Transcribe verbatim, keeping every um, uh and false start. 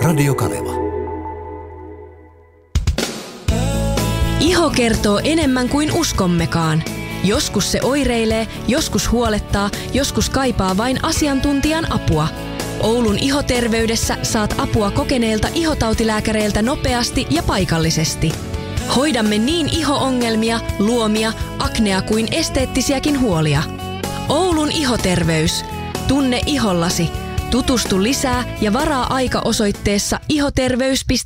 Radio Kaleva. Iho kertoo enemmän kuin uskommekaan. Joskus se oireilee, joskus huolettaa, joskus kaipaa vain asiantuntijan apua. Oulun ihoterveydessä saat apua kokeneilta ihotautilääkäreiltä nopeasti ja paikallisesti. Hoidamme niin iho-ongelmia, luomia, aknea kuin esteettisiäkin huolia. Oulun ihoterveys. Tunne ihollasi. Tutustu lisää ja varaa aika osoitteessa ihoterveys piste